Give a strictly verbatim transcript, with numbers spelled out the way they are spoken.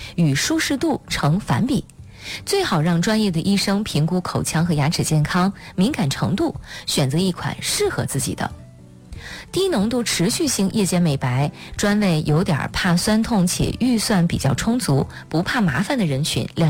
与舒适度成反比。最好让专业的医生评估口腔和牙齿健康、敏感程度，选择一款适合自己的。低浓度持续性夜间美白，专为有点怕酸痛且预算比较充足、不怕麻烦的人群量